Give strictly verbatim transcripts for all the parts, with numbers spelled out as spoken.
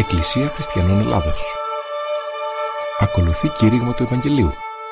Εκκλησία Χριστιανών Ελλάδος. Ακολουθεί κήρυγμα του Ευαγγελίου.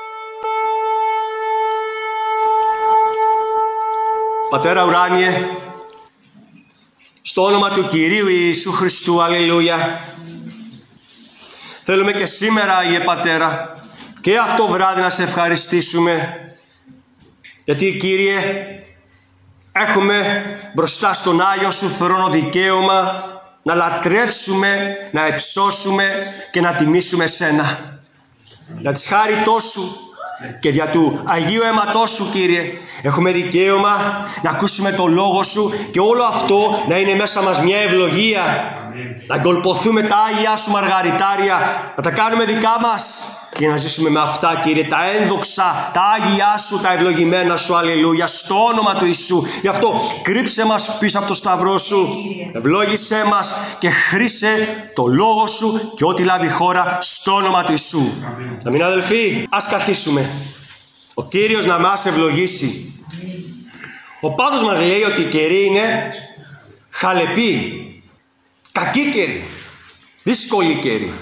Πατέρα ουράνιε, στο όνομα του Κυρίου Ιησού Χριστού, αλληλούια, θέλουμε και σήμερα, Ιε Πατέρα, και αυτό βράδυ να σε ευχαριστήσουμε, γιατί, Κύριε, έχουμε μπροστά στον Άγιο Σου θρόνο δικαίωμα να λατρεύσουμε, να υψώσουμε και να τιμήσουμε Σένα. Για της χάριτός Σου και δια του Αγίου αίματός Σου, Κύριε, έχουμε δικαίωμα να ακούσουμε το Λόγο Σου και όλο αυτό να είναι μέσα μας μια ευλογία. Αμήν. Να γκολποθούμε τα Άγια Σου μαργαριτάρια, να τα κάνουμε δικά μας και να ζήσουμε με αυτά, Κύριε, τα ένδοξα, τα Άγια Σου, τα ευλογημένα Σου, αλληλούια, στο όνομα του Ιησού. Γι' αυτό κρύψε μας πίσω από το σταυρό Σου, ευλόγησέ μας και χρήσε το Λόγο Σου και ό,τι λάβει χώρα στο όνομα του Ιησού. Αμήν. Αμήν, αδελφοί, ας καθίσουμε. Ο Κύριος να μας ευλογήσει. Ο Παύλος μας λέει ότι οι καιροί είναι χαλεποί, κακοί καιροί, δύσκολοι καιροί.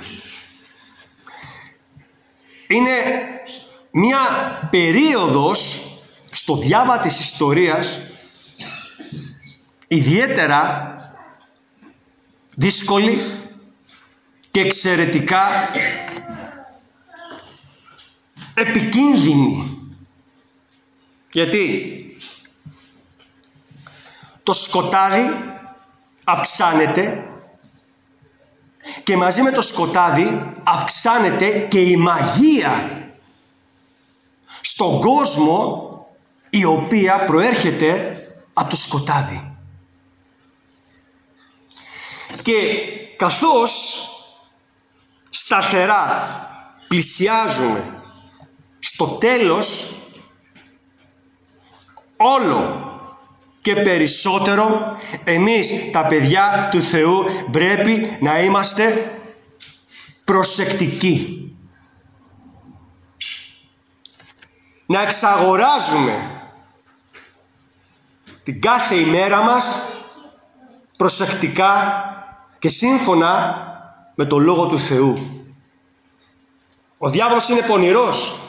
Είναι μια περίοδος στο διάβα της ιστορίας ιδιαίτερα δύσκολη και εξαιρετικά επικίνδυνη. Γιατί το σκοτάδι αυξάνεται και μαζί με το σκοτάδι αυξάνεται και η μαγεία στον κόσμο, η οποία προέρχεται από το σκοτάδι. Και καθώς σταθερά πλησιάζουμε στο τέλος, όλο και περισσότερο εμείς τα παιδιά του Θεού πρέπει να είμαστε προσεκτικοί. Να εξαγοράζουμε την κάθε ημέρα μας προσεκτικά και σύμφωνα με το Λόγο του Θεού. Ο διάβολος είναι πονηρός.